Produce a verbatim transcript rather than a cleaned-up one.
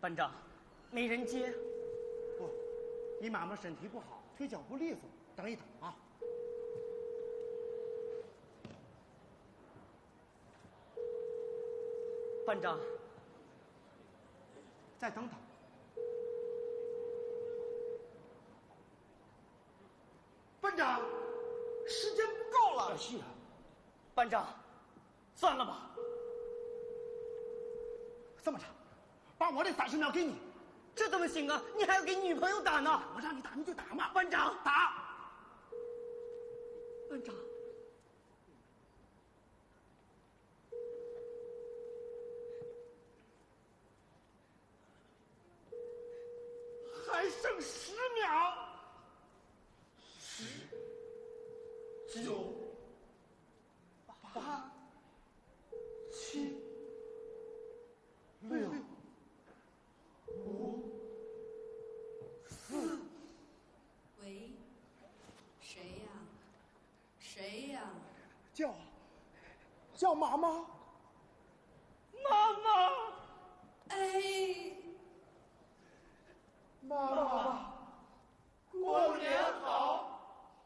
班长，没人接。 不，你妈妈身体不好，腿脚不利索，等一等啊。 班长， 再等等。班长，时间不够了。是啊。 班长，算了吧。 这么着，把我的三十秒给你。 这怎么行啊？你还要给女朋友打呢。 我让你打你就打嘛。 班长， 打。 班长。 还剩十秒。十、九、八、七、六、五、四。 喂，谁呀？谁呀？ 叫，叫妈妈。 妈妈。 哎， 妈妈。